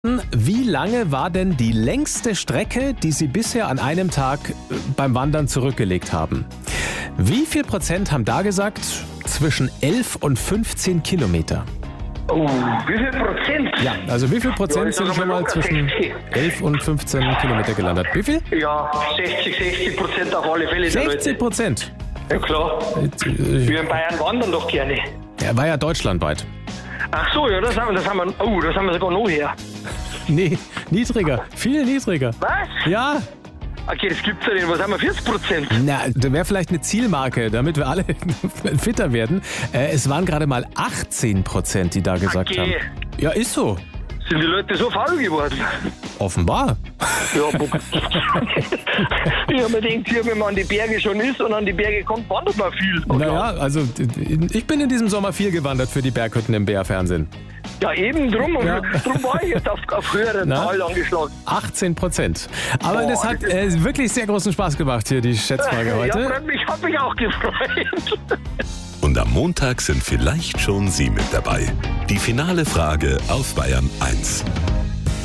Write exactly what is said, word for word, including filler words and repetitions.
Wie lange war denn die längste Strecke, die Sie bisher an einem Tag äh, beim Wandern zurückgelegt haben? Wie viel Prozent haben da gesagt? Zwischen elf und fünfzehn Kilometer. Oh, wie viel Prozent? Ja, also wie viel Ja, Prozent ich sag sind schon mal mal locker zwischen sechzig. elf und fünfzehn Kilometer gelandet? Wie viel? Ja, sechzig, sechzig Prozent auf alle Fälle. der sechzig Leute. Prozent. Ja klar, Äh, wir in Bayern wandern doch gerne. Er war ja deutschlandweit. Ach so, ja, das haben wir, das haben wir, oh, das haben wir sogar noch her. Nee, niedriger. Viel niedriger. Was? Ja. Okay, das gibt's ja nicht. Was haben wir, vierzig Prozent? Na, da wäre vielleicht eine Zielmarke, damit wir alle fitter werden. Äh, es waren gerade mal achtzehn Prozent, die da gesagt Okay. haben. Ja, ist so. Sind die Leute so faul geworden? Offenbar. Ja, Bock. Ich habe mir gedacht, hier, wenn man an die Berge schon ist und an die Berge kommt, wandert man viel. Naja, also ich bin in diesem Sommer viel gewandert für die Berghütten im B R-Fernsehen. Ja, eben drum. Und Ja. drum war ich jetzt auf, auf höheren Na? Zahl angeschlagen. achtzehn Prozent. Aber Boah, das hat das äh, wirklich sehr großen Spaß gemacht hier, die Schätzfrage Ja, heute. freut mich, hat mich auch gefreut. Und am Montag sind vielleicht schon Sie mit dabei. Die finale Frage auf Bayern eins.